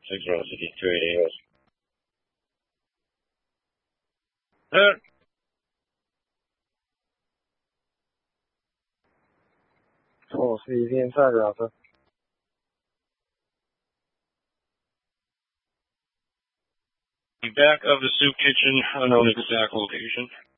6052 288. Sir? Oh, sì, rientrata. Back of the soup kitchen, unknown exact location.